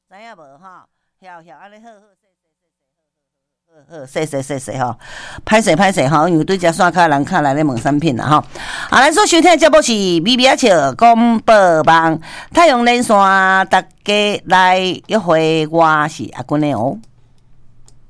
知影无吼？晓安尼好。说吼，歹势吼，因为对遮线卡人卡来咧问产品啦吼。啊，咱所收听的节目是咪咪笑广播网，太阳连线，大家来约会，我是阿君的哦。